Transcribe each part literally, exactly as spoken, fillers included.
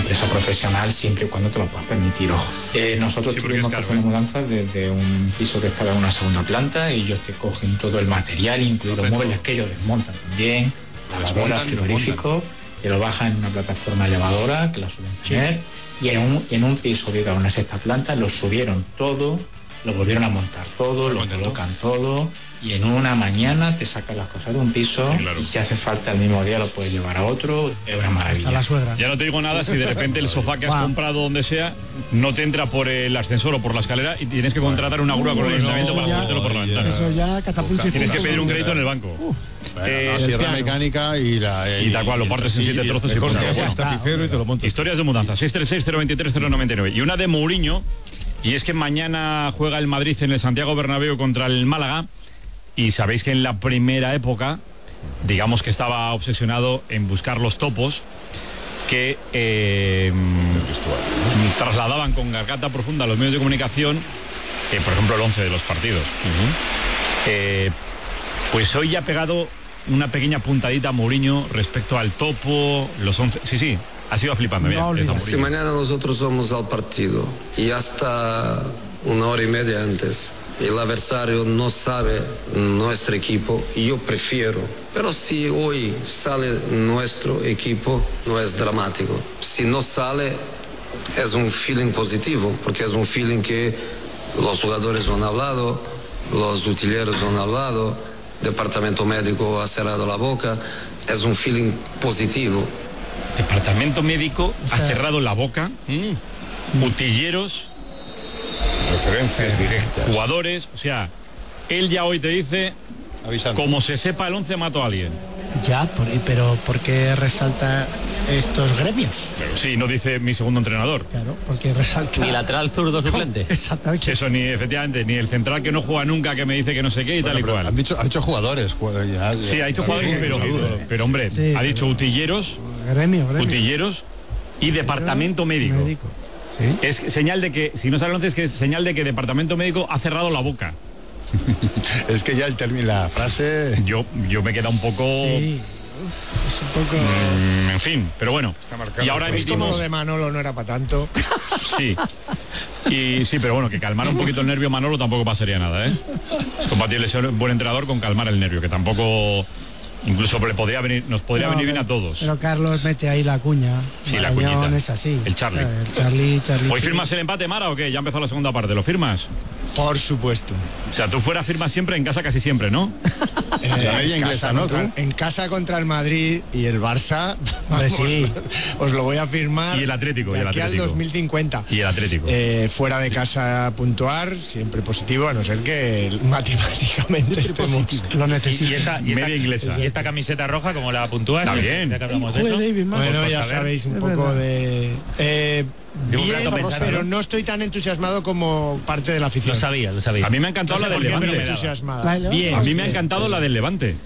empresa profesional siempre y cuando te lo puedas permitir, ojo. Eh, nosotros Sí, tuvimos que hacer una mudanza desde un piso que estaba en una segunda planta y ellos te cogen todo el material, incluidos muebles que ellos desmontan también, lavadoras, frigoríficos, te lo bajan en una plataforma elevadora que la suelen tener, sí. y en un, en un piso que era una sexta planta lo subieron todo, lo volvieron a montar todo, lo colocan todo, y en una mañana te sacan las cosas de un piso, sí, claro. y si hace falta el mismo día lo puedes llevar a otro, es una maravilla. La suegra. Ya no te digo nada si de repente el sofá que has comprado donde sea no te entra por el ascensor o por la escalera y tienes que contratar una grúa con el ayuntamiento para ponértelo por la ventana. Eso ya catapulta. Tienes que pedir un crédito en el banco. Uh. Bueno, eh, la sierra mecánica y la y, y tal cual lo partes en siete trozos y con tapicero y te lo montas. Historias de mudanza. seis tres seis cero dos tres cero nueve nueve y una de Mourinho, y es que mañana juega el Madrid en el Santiago Bernabéu contra el Málaga. Y sabéis que en la primera época, digamos que estaba obsesionado en buscar los topos que eh, trasladaban con garganta profunda a los medios de comunicación, eh, por ejemplo, el once de los partidos. Uh-huh. eh, pues hoy ya ha pegado una pequeña puntadita a Mourinho respecto al topo, los once... Sí, sí, ha sido flipando. Mira, no, si mañana nosotros vamos al partido y hasta una hora y media antes el adversario no sabe nuestro equipo, yo prefiero, pero si hoy sale nuestro equipo no es dramático, si no sale es un feeling positivo, porque es un feeling que los jugadores han hablado, los utileros han hablado, departamento médico ha cerrado la boca, es un feeling positivo. Departamento médico o sea, ha cerrado la boca, mm. utilleros, referencias directas, jugadores, o sea, él ya hoy te dice, avisando, como se sepa el once mato a alguien. Ya, por, pero ¿por qué resalta estos gremios? Pero sí, no dice mi segundo entrenador. Claro, porque resalta... Ni lateral zurdo suplente. Exactamente. Eso ni, efectivamente, ni el central que no juega nunca, que me dice que no sé qué y bueno, tal y cual. Han dicho, ha dicho jugadores. Ya, ya, sí, ha dicho jugadores, sí, pero, pero, pero hombre, sí, ha dicho utilleros, gremio, gremio. utilleros y departamento médico. médico. ¿Sí? Es señal de que, si no sale el once, es que es señal de que el departamento médico ha cerrado la boca. Es que ya el término, la frase... Yo, yo me queda un poco... Sí. Uf, es un poco... Mm, en fin, pero bueno. Y ahora es como lo de Manolo no era para tanto. Sí. Y sí, pero bueno, que calmar un poquito el nervio Manolo tampoco pasaría nada, ¿eh? Es compatible ser un buen entrenador con calmar el nervio, que tampoco... Incluso le podría venir, nos podría no, venir bien a todos. Pero Carlos mete ahí la cuña. Sí, la cuñita. Es así. El Charlie. El Charlie, Charlie. ¿Hoy firmas el empate, Mara, o qué? Ya empezó la segunda parte. ¿Lo firmas? Por supuesto. O sea, tú fuera firmas siempre, en casa casi siempre, ¿no? Eh, la en, inglesa, casa ¿no? Contra, en casa contra el Madrid y el Barça, vamos, sí. Os lo voy a firmar. Y el Atlético. De y el aquí Atlético. al dos mil cincuenta. Y el Atlético. Eh, fuera de casa puntuar, siempre positivo, a no ser que matemáticamente estemos... Lo necesito. Y, y, esta, y, Media esta, inglesa. y esta camiseta roja, como la puntúas. Está bien. Ya que hablamos de eso. David, bueno, pues ya sabéis un poco de... Eh, Bien, pero no estoy tan entusiasmado como parte de la afición. Lo sabía, lo sabía. A mí me ha encantado no sé la del Levante. Entusiasmada. Bien, a mí me ha encantado la del Levante.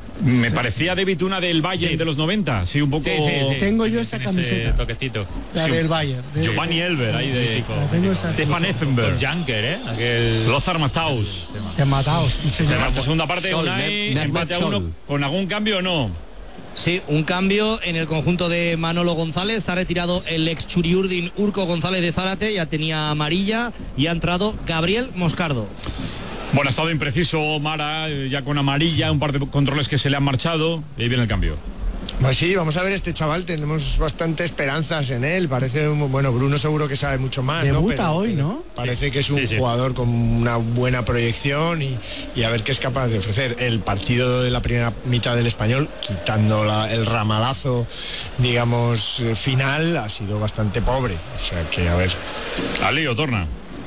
Me parecía David una del Valle y de los noventa, sí, un poco... Sí, sí, sí. Tengo yo esa camiseta. Toquecito. La sí. del Bayern. De... Giovanni Elber, ahí de... Stefan Effenberg. Janker, ¿eh? Aquel... Lothar Matthaus. Que Matthaus. Se marcha segunda parte, Unai, empate a uno, ¿con algún cambio o no? Sí, un cambio en el conjunto de Manolo González. Se ha retirado el ex Churiurdin Urco González de Zárate, ya tenía amarilla, y ha entrado Gabriel Moscardo. Bueno, ha estado impreciso Mara, ya con amarilla, un par de controles que se le han marchado, y ahí viene el cambio. Pues sí, vamos a ver este chaval, tenemos bastante esperanzas en él, parece, bueno, Bruno seguro que sabe mucho más. Debuta, ¿no? Pero, hoy, ¿no? Parece sí. que es un sí, sí. jugador con una buena proyección y, y a ver qué es capaz de ofrecer. El partido de la primera mitad del Español, quitando la, el ramalazo, digamos, final, ha sido bastante pobre, o sea que a ver. Al lío, torna.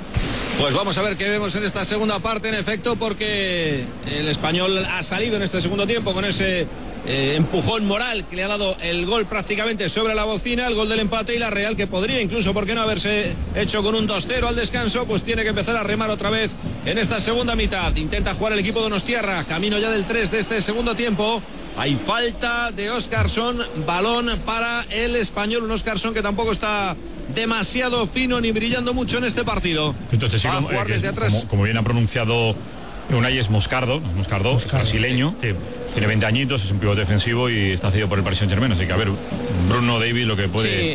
Pues vamos a ver qué vemos en esta segunda parte, en efecto, porque el Español ha salido en este segundo tiempo con ese eh, empujón moral que le ha dado el gol prácticamente sobre la bocina, el gol del empate, y la Real, que podría incluso, ¿por qué no haberse hecho con un dos cero al descanso? Pues tiene que empezar a remar otra vez en esta segunda mitad. Intenta jugar el equipo de Donostiarra, camino ya del tres de este segundo tiempo. Hay falta de Óscarson, balón para el Español, un Óscarson que tampoco está demasiado fino ni brillando mucho en este partido. Entonces sí, va a como, jugar eh, desde es, atrás. Como, como bien ha pronunciado Unai, es Moscardo, Moscardo, es brasileño, sí. Tiene veinte añitos, es un pivote defensivo y está cedido por el Paris Saint-Germain, así que a ver, Bruno, David, lo que puede... Sí.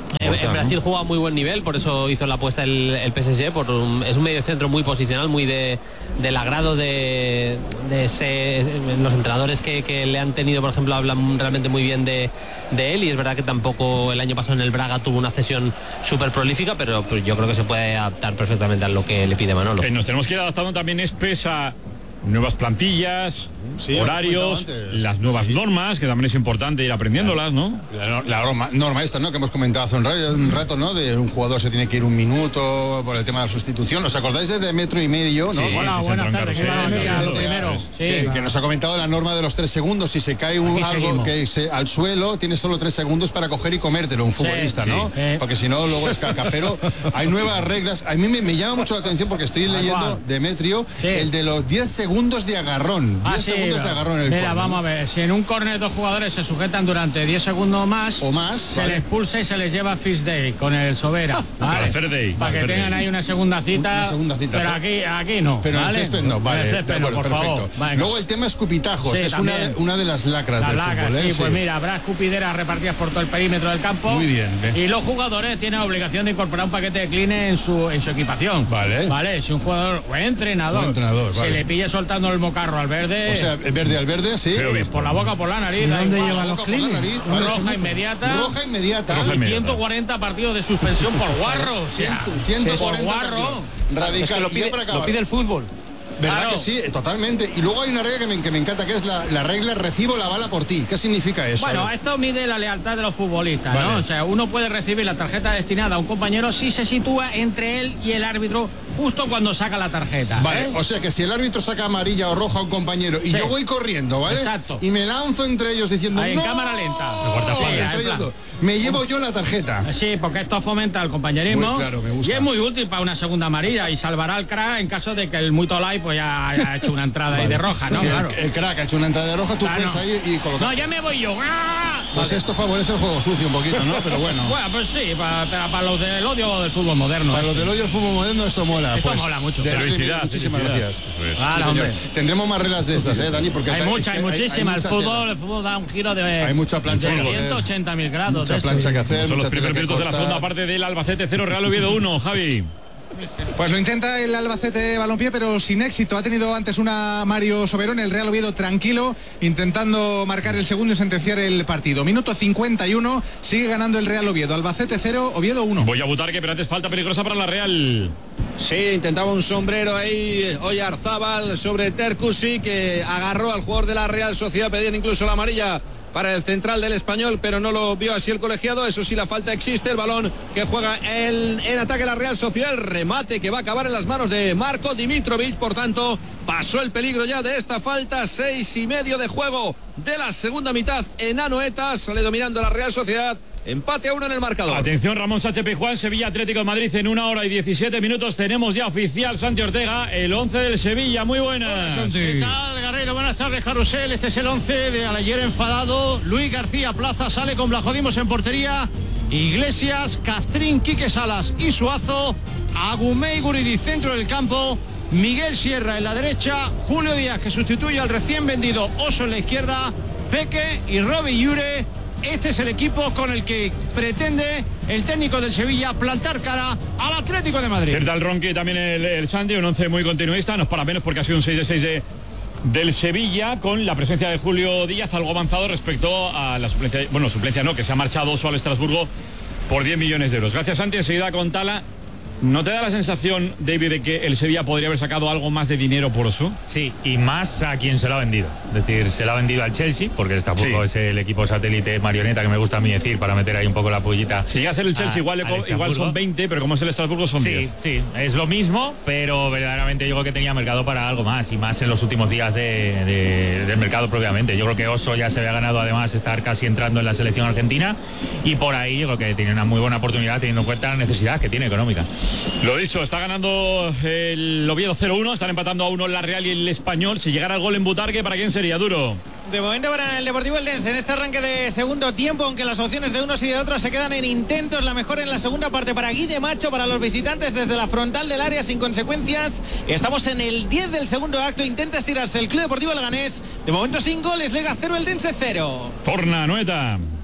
En, en Brasil juega a muy buen nivel, por eso hizo la apuesta el, el P S G, por un, es un medio centro muy posicional, muy de, del agrado de, de ese, los entrenadores que, que le han tenido, por ejemplo, hablan realmente muy bien de, de él, y es verdad que tampoco el año pasado en el Braga tuvo una cesión súper prolífica, pero pues, yo creo que se puede adaptar perfectamente a lo que le pide Manolo. Eh, nos tenemos que ir adaptando también es pesa nuevas plantillas, sí, horarios, las nuevas sí. normas, que también es importante ir aprendiéndolas, ¿no? La, la norma, norma esta, ¿no? Que hemos comentado hace un rato, un rato, ¿no? De un jugador se tiene que ir un minuto por el tema de la sustitución. ¿Os acordáis de, de metro y medio, no? Sí, Hola, sí, buenas tardes. Primero, sí, que, que nos ha comentado la norma de los tres segundos. Si se cae un, algo que se, al suelo, tienes solo tres segundos para coger y comértelo, un futbolista, sí, ¿no? Sí. Porque si no, luego es caca. Pero hay nuevas reglas. A mí me, me llama mucho la atención porque estoy leyendo Demetrio, sí. el de los diez segundos de agarrón. diez ah, sí, segundos de agarrón en el Mira, corner, vamos ¿no? a ver, si en un córner dos jugadores se sujetan durante diez segundos más, o más, se vale. les expulsa y se les lleva Fish Day con el Sobera, ¿vale? Fair day, para que fair tengan day. ahí una segunda cita, una segunda cita pero aquí aquí no, pero ¿vale? en el césped no, vale, el césped de acuerdo, no, por perfecto. favor. Luego el tema escupitajos, sí, es una, una de las lacras la del laca, fútbol, ¿eh? sí, sí, pues mira, habrá escupideras repartidas por todo el perímetro del campo. Muy bien, bien. Y los jugadores tienen obligación de incorporar un paquete de clean en su en su equipación. Vale. Vale, si un jugador o entrenador, un entrenador se vale. le pilla soltando el mocarro al verde. O sea, el verde al verde, sí. Por la boca o por la nariz. ¿Y dónde igual, llevan los cleans? Vale, roja inmediata. Roja inmediata. Roja inmediata. ciento cuarenta partidos de suspensión por guarro. O sea, ciento cuarenta por guarro. Radical. Es que lo pide, lo pide el fútbol. ¿Verdad claro. que sí? Totalmente. Y luego hay una regla que me, que me encanta, que es la, la regla recibo la bala por ti. ¿Qué significa eso? Bueno, esto mide la lealtad de los futbolistas, vale. ¿no? O sea, uno puede recibir la tarjeta destinada a un compañero si se sitúa entre él y el árbitro justo cuando saca la tarjeta. Vale, ¿eh? o sea que si el árbitro saca amarilla o roja a un compañero y sí. yo voy corriendo, ¿vale? Exacto. Y me lanzo entre ellos diciendo ahí, ¡no! en cámara lenta. Sí, entre ellos dos. Me llevo yo la tarjeta. Sí, porque esto fomenta el compañerismo. Muy claro, me gusta. Y es muy útil para una segunda amarilla y salvará al crack en caso de que el muy tolai pues ya haya hecho una entrada vale. ahí de roja, ¿no? Si claro. el, el crack ha hecho una entrada de roja, tú claro. puedes ahí y colocar. No, ya me voy yo. ¡Ah! Pues vale. esto favorece el juego sucio un poquito, ¿no? Pero bueno. Bueno, pues sí, para, para, para los del odio del fútbol moderno. Para los del odio del fútbol moderno esto mola. Esto pues, mola mucho. De felicidad, muchísimas felicidad. gracias. Vale, sí, sí, tendremos más reglas de estas, ¿eh, Dani? Porque hay hay, muchas, hay, hay muchísimas. El fútbol, el fútbol da un giro de, hay mucha plancha de ciento ochenta mil grados. Mucha plancha que hacer. Son los primeros minutos de la segunda parte del Albacete cero, Real Oviedo uno, Javi. Pues lo intenta el Albacete Balompié, pero sin éxito. Ha tenido antes una Mario Soberón, el Real Oviedo tranquilo, intentando marcar el segundo y sentenciar el partido. Minuto cincuenta y uno, sigue ganando el Real Oviedo. Albacete cero, Oviedo uno. Voy a Butarque, pero antes falta peligrosa para la Real. Sí, intentaba un sombrero ahí Oyarzábal sobre Tercusi, que agarró al jugador de la Real Sociedad, pedían incluso la amarilla para el central del Español, pero no lo vio así el colegiado. Eso sí, la falta existe. El balón que juega el, en ataque la Real Sociedad, el remate que va a acabar en las manos de Marco Dimitrovic. Por tanto, pasó el peligro ya de esta falta. Seis y medio de juego de la segunda mitad en Anoeta. Sale dominando la Real Sociedad. Empate a uno en el marcador. Atención, Ramón Sánchez Pizjuán, Sevilla Atlético de Madrid en una hora y diecisiete minutos. Tenemos ya oficial Santi Ortega, el once del Sevilla. Muy buenas. ¿Qué tal, Garrido? Buenas tardes, Carrusel. Este es el once de ayer enfadado. Luis García Plaza sale con Blajodimos en portería. Iglesias, Castrín, Quique Salas y Suazo. Agumey Guridi, centro del campo. Miguel Sierra en la derecha. Julio Díaz, que sustituye al recién vendido Oso en la izquierda. Peque y Robbie Llure. Este es el equipo con el que pretende el técnico del Sevilla plantar cara al Atlético de Madrid. Cierta el Ronqui, también el, el Santi, un once muy continuista, no es para menos porque ha sido un seis de seis de, del Sevilla, con la presencia de Julio Díaz, algo avanzado respecto a la suplencia, bueno, suplencia no, que se ha marchado Oso al Estrasburgo por diez millones de euros. Gracias, Santi, enseguida con Tala. ¿No te da la sensación, David, de que el Sevilla podría haber sacado algo más de dinero por Oso? Sí, y más a quien se lo ha vendido. Es decir, se lo ha vendido al Chelsea, porque el Estrasburgo sí. es el equipo satélite marioneta que me gusta a mí decir, para meter ahí un poco la pullita. Si llega a ser el Chelsea, a, igual, igual son veinte, pero como es el Estrasburgo son sí, diez. Sí, es lo mismo, pero verdaderamente yo creo que tenía mercado para algo más, y más en los últimos días de, de, del mercado propiamente. Yo creo que Oso ya se había ganado además estar casi entrando en la selección argentina, y por ahí yo creo que tiene una muy buena oportunidad teniendo en cuenta la necesidad que tiene económica. Lo dicho, está ganando el Oviedo cero uno, están empatando a uno la Real y el Español. Si llegara el gol en Butarque, ¿para quién sería? Duro. De momento para el Deportivo Eldense en este arranque de segundo tiempo, aunque las opciones de unos y de otros se quedan en intentos. La mejor en la segunda parte para Guille Macho, para los visitantes desde la frontal del área sin consecuencias. Estamos en el diez del segundo acto, intenta estirarse el Club Deportivo Leganés. De momento sin goles, Lega cero, Eldense cero. Torna, Noeta.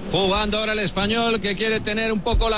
Jugando ahora el Español, que quiere tener un poco la